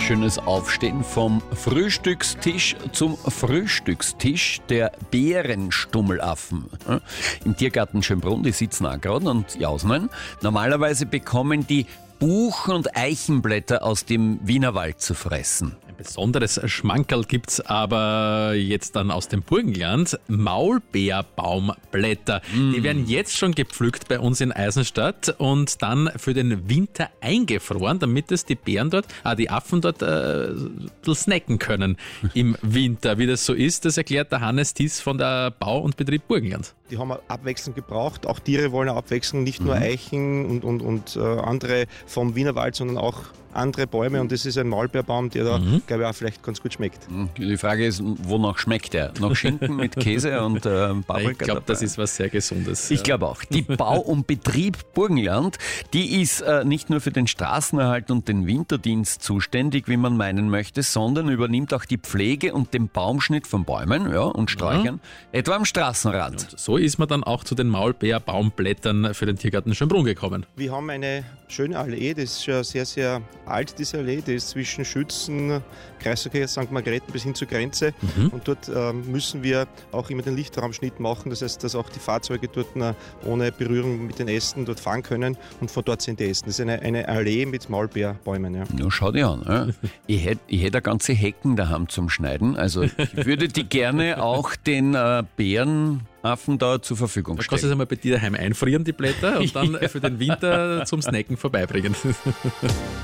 schönes Aufstehen vom Frühstückstisch zum Frühstückstisch der Bärenstummelaffen. Im Tiergarten Schönbrunn, die sitzen auch gerade und jausen. Normalerweise bekommen die Buch- und Eichenblätter aus dem Wienerwald zu fressen. Ein besonderes Schmankerl gibt's aber jetzt dann aus dem Burgenland. Maulbeerbaumblätter. Die werden jetzt schon gepflückt bei uns in Eisenstadt und dann für den Winter eingefroren, damit es die Bären dort, die Affen dort snacken können im Winter. Wie das so ist, das erklärt der Hannes Thies von der Bau- und Betrieb Burgenland. Die haben wir abwechselnd gebraucht. Auch Tiere wollen eine Abwechslung, nicht nur Eichen und andere vom Wienerwald, sondern auch andere Bäume. Und das ist ein Maulbeerbaum, der da, glaube ich, auch vielleicht ganz gut schmeckt. Die Frage ist, wonach schmeckt der? Nach Schinken mit Käse und Paprika? Ich glaube, das ist was sehr Gesundes. Ich glaube auch. Die Bau- und Betrieb Burgenland, die ist nicht nur für den Straßenerhalt und den Winterdienst zuständig, wie man meinen möchte, sondern übernimmt auch die Pflege und den Baumschnitt von Bäumen und Sträuchern, etwa am Straßenrand. Und so ist man dann auch zu den Maulbeerbaumblättern für den Tiergarten Schönbrunn gekommen. Wir haben eine schöne Allee, das ist schon sehr, sehr alt, diese Allee. Die ist zwischen Schützen, Kreisverkehr St. Margrethen bis hin zur Grenze. Und dort müssen wir auch immer den Lichtraumschnitt machen. Das heißt, dass auch die Fahrzeuge dort ohne Berührung mit den Ästen dort fahren können. Und von dort sind die Ästen. Das ist eine Allee mit Maulbeerbäumen. Ja. Ja, schau dir an. Ja. Ich hätte eine ganze Hecken daheim zum Schneiden. Also ich würde die gerne auch den Bärenaffen da zur Verfügung Du stellen. kannst es einmal bei dir daheim einfrieren, die Blätter, und dann für den Winter zum Snacken vorbeibringen.